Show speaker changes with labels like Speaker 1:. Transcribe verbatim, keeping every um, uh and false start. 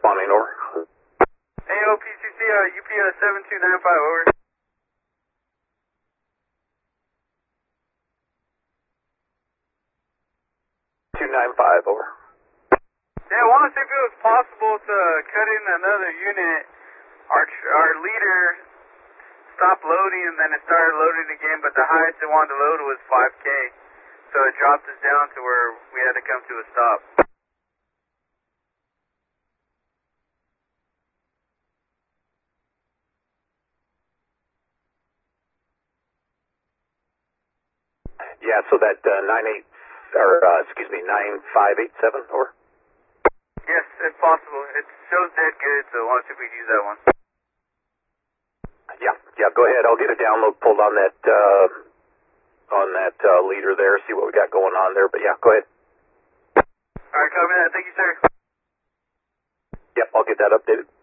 Speaker 1: responding, over.
Speaker 2: A O P C C, uh, U P S seven two nine five, over.
Speaker 1: two nine five, over.
Speaker 2: Yeah, I want to see if it was possible to cut in another unit. Our, our leader stopped loading and then it started loading again, but the highest it wanted to load was five K. So it dropped us down to where we had to come to a stop.
Speaker 1: Yeah, so that uh, nine eight, or uh, excuse me, nine five eight seven, over.
Speaker 2: Yes, if possible. It shows dead good, so I want to see if we can use that one.
Speaker 1: Yeah, yeah, go ahead. I'll get a download pulled on that, uh, on that uh, leader there, see what we got going on there. But yeah, go ahead.
Speaker 2: All right, copy that. Thank you, sir.
Speaker 1: Yep, I'll get that updated.